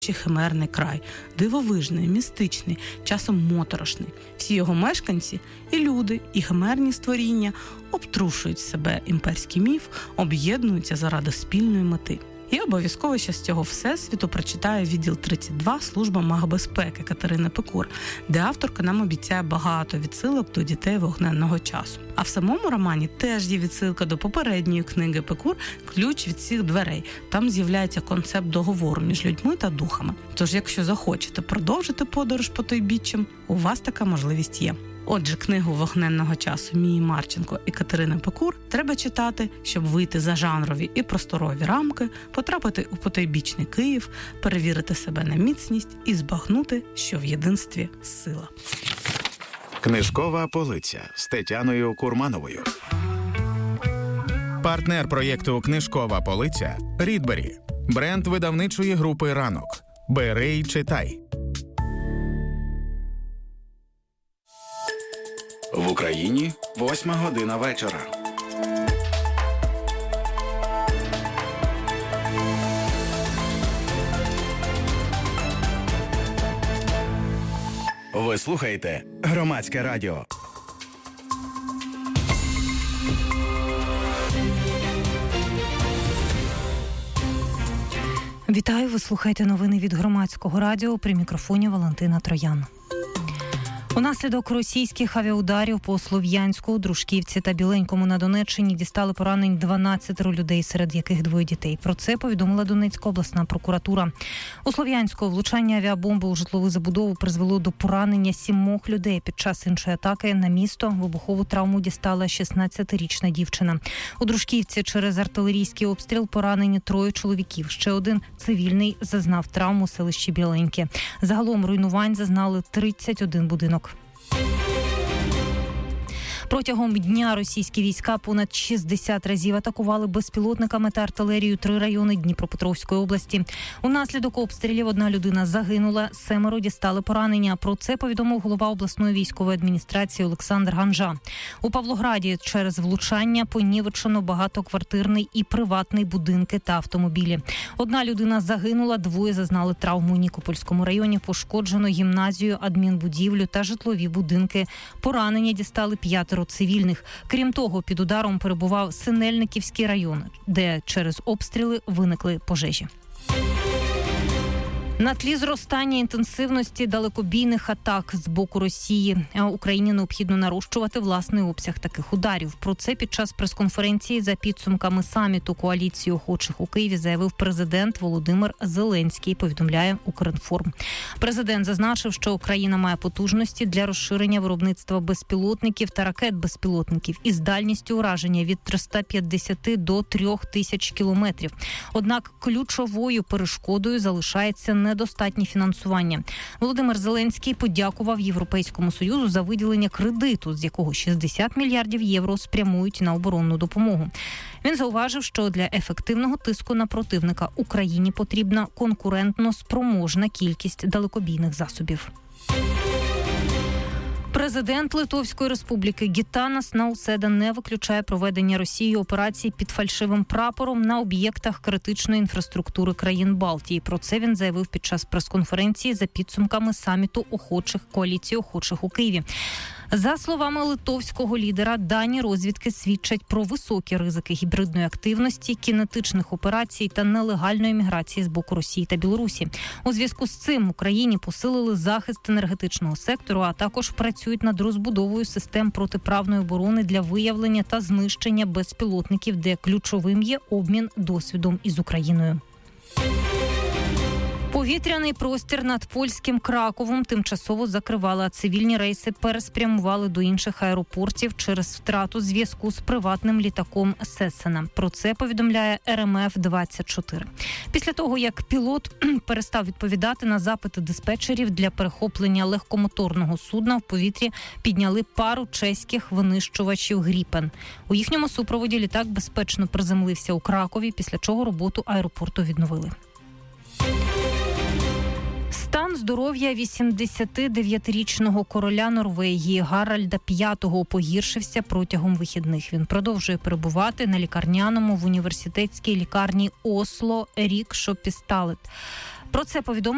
химерний край, дивовижний, містичний, часом моторошний. Всі його мешканці і люди, і химерні створіння обтрушують себе імперський міф, об'єднуються заради спільної мети. І обов'язково ще з цього всесвіту прочитаю відділ 32 «Служба магбезпеки» Катерини Пекур, де авторка нам обіцяє багато відсилок до дітей вогненного часу. А в самому романі теж є відсилка до попередньої книги Пекур «Ключ від всіх дверей». Там з'являється концепт договору між людьми та духами. Тож, якщо захочете продовжити подорож потойбіччям, у вас така можливість є. Отже, книгу «Вогненного часу» Мії Марченко і Катерини Пекур треба читати, щоб вийти за жанрові і просторові рамки, потрапити у потойбічний Київ, перевірити себе на міцність і збагнути, що в єдинстві сила. Книжкова полиця з Тетяною Курмановою. Партнер проєкту «Книжкова полиця» – Рідбері. Бренд видавничої групи «Ранок». Бери й читай. В Україні 8 година вечора. Ви слухаєте Громадське радіо. Вітаю, ви слухаєте новини від Громадського радіо, при мікрофоні Валентина Троян. Унаслідок російських авіаударів по Слов'янську, Дружківці та Біленькому на Донеччині дістали поранень 12 людей, серед яких 2 дітей. Про це повідомила Донецька обласна прокуратура. У Слов'янську влучання авіабомби у житлову забудову призвело до поранення 7 людей. Під час іншої атаки на місто вибухову травму дістала 16-річна дівчина. У Дружківці через артилерійський обстріл поранені 3 чоловіків. Ще один цивільний зазнав травму у селищі Біленьке. Загалом руйнувань зазнали 31 будинок. Протягом дня російські війська понад 60 разів атакували безпілотниками та артилерією 3 райони Дніпропетровської області. Унаслідок обстрілів 1 людина загинула, 7 дістали поранення. Про це повідомив голова обласної військової адміністрації Олександр Ганжа. У Павлограді через влучання понівечено багатоквартирний і приватний будинки та автомобілі. 1 людина загинула, 2 зазнали травму. У Нікопольському районі пошкоджено гімназію, адмінбудівлю та житлові будинки. Поранення дістали 5 цивільних. Крім того, під ударом перебував Синельниківський район, де через обстріли виникли пожежі. На тлі зростання інтенсивності далекобійних атак з боку Росії Україні необхідно нарощувати власний обсяг таких ударів. Про це під час прес-конференції за підсумками саміту коаліції охочих у Києві заявив президент Володимир Зеленський, повідомляє Укрінформ. Президент зазначив, що Україна має потужності для розширення виробництва безпілотників та ракет-безпілотників із дальністю ураження від 350 до 3000 кілометрів. Однак ключовою перешкодою залишається недостатнє фінансування. Володимир Зеленський подякував Європейському Союзу за виділення кредиту, з якого 60 мільярдів євро спрямують на оборонну допомогу. Він зауважив, що для ефективного тиску на противника Україні потрібна конкурентно спроможна кількість далекобійних засобів. Президент Литовської Республіки Гітанас Науседа не виключає проведення Росією операцій під фальшивим прапором на об'єктах критичної інфраструктури країн Балтії. Про це він заявив під час прес-конференції за підсумками саміту коаліції охочих у Києві. За словами литовського лідера, дані розвідки свідчать про високі ризики гібридної активності, кінетичних операцій та нелегальної міграції з боку Росії та Білорусі. У зв'язку з цим Україні посилили захист енергетичного сектору, а також працюють над розбудовою систем протиправної оборони для виявлення та знищення безпілотників, де ключовим є обмін досвідом із Україною. Повітряний простір над польським Краковом тимчасово закривали, а цивільні рейси переспрямували до інших аеропортів через втрату зв'язку з приватним літаком Сесена. Про це повідомляє РМФ-24. Після того, як пілот перестав відповідати на запити диспетчерів для перехоплення легкомоторного судна, в повітрі підняли пару чеських винищувачів «Гріпен». У їхньому супроводі літак безпечно приземлився у Кракові, після чого роботу аеропорту відновили. Стан здоров'я 89-річного короля Норвегії Гаральда V погіршився протягом вихідних. Він продовжує перебувати на лікарняному в університетській лікарні Осло Рікшопісталет. Про це повідомив